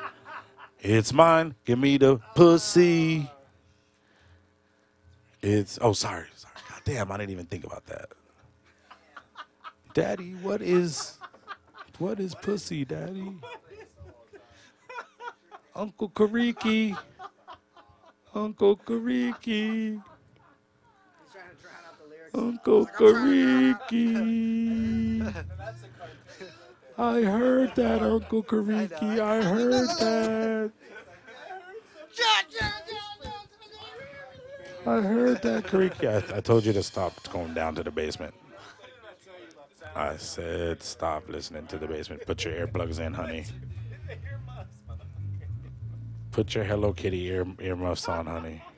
It's mine. Give me the pussy. Sorry. God damn, I didn't even think about that. Daddy, what is pussy, Daddy? Uncle Kariki. Uncle Kariki. Uncle Kariki. I heard that, Uncle Kariki. I heard that. I heard that, Kariki. I told you to stop going down to the basement. I said stop listening to the basement. Put your earplugs in, honey. Put your Hello Kitty earmuffs on, honey.